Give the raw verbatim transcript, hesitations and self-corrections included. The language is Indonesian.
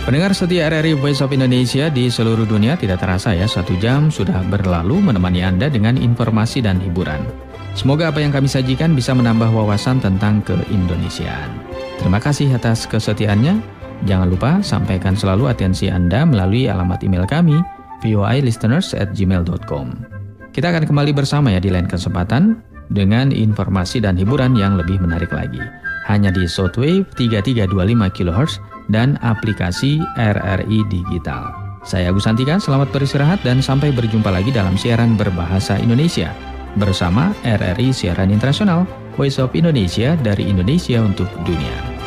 Pendengar setia R R I Voice of Indonesia di seluruh dunia, tidak terasa ya, satu jam sudah berlalu menemani Anda dengan informasi dan hiburan. Semoga apa yang kami sajikan bisa menambah wawasan tentang keindonesiaan. Terima kasih atas kesetiaannya. Jangan lupa sampaikan selalu atensi Anda melalui alamat email kami voilisteners at gmail dot com. Kita akan kembali bersama ya di lain kesempatan dengan informasi dan hiburan yang lebih menarik lagi. Hanya di shortwave tiga tiga dua lima kilohertz dan aplikasi R R I Digital. Saya Agus Santika, selamat beristirahat dan sampai berjumpa lagi dalam siaran berbahasa Indonesia bersama R R I Siaran Internasional, Voice of Indonesia dari Indonesia untuk dunia.